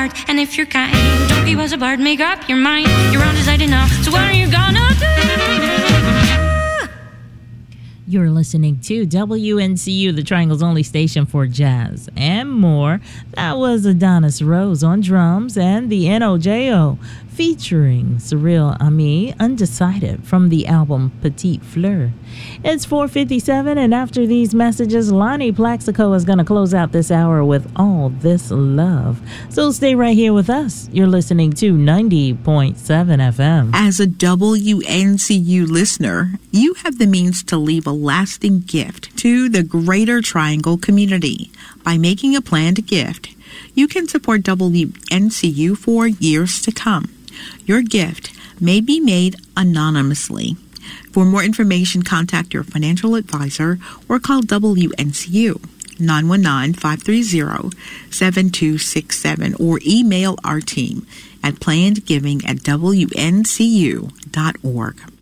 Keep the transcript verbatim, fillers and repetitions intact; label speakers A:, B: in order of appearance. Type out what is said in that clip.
A: bard, and if you're kind, don't be was a bard, make up your mind. You're undecided enough, so what are you gonna do?
B: You're listening to W N C U, the Triangle's only station for jazz and more. That was Adonis Rose on drums and the N O J O featuring Cyril Ami, Undecided, from the album Petite Fleur. It's four fifty-seven, and after these messages, Lonnie Plaxico is going to close out this hour with All This Love. So stay right here with us. You're listening to ninety point seven F M.
C: As a W N C U listener, you have the means to leave a lasting gift to the Greater Triangle community. By making a planned gift, you can support W N C U for years to come. Your gift may be made anonymously. For more information, contact your financial advisor or call W N C U nine one nine, five three zero, seven two six seven or email our team at plannedgiving at W N C U dot org.